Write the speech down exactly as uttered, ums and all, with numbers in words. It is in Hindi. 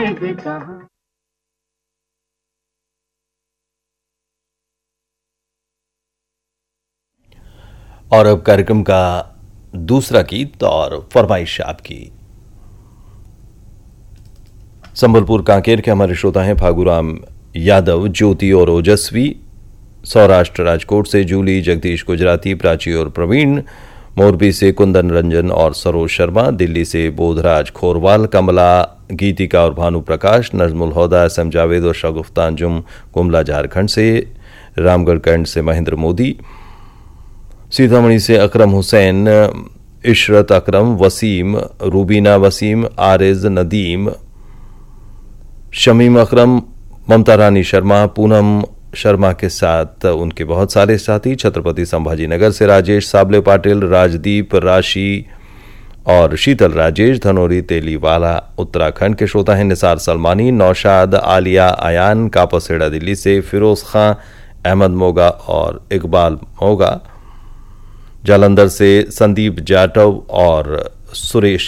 भेद कहाँ। और अब कार्यक्रम का दूसरा गीत और फरमाइश आपकी। संबलपुर कांकेर के हमारे श्रोता हैं फागुराम यादव, ज्योति और ओजस्वी। सौराष्ट्र राजकोट से जूली, जगदीश गुजराती, प्राची और प्रवीण। मोरबी से कुंदन रंजन और सरोज शर्मा। दिल्ली से बोधराज खोरवाल, कमला, गीतिका और भानु प्रकाश। नजमुल होदा, एस एम जावेद और शगुफ्ता अंजुम कुमला झारखंड से। रामगढ़ कैंट से महेंद्र मोदी। सीतामढ़ी से अकरम हुसैन, इशरत अकरम, वसीम, रूबीना वसीम, आरिज नदीम, शमीम अकरम, ममता रानी शर्मा, पूनम शर्मा के साथ उनके बहुत सारे साथी। छत्रपति संभाजी नगर से राजेश साबले पाटिल, राजदीप, राशि और शीतल राजेश। धनौरी तेलीवाला उत्तराखंड के श्रोता हैं निसार सलमानी। नौशाद, आलिया, अयान कापसेड़ा दिल्ली से। फिरोज खां, अहमद मोगा और इकबाल मोगा। जालंधर से संदीप जाटव और सुरेश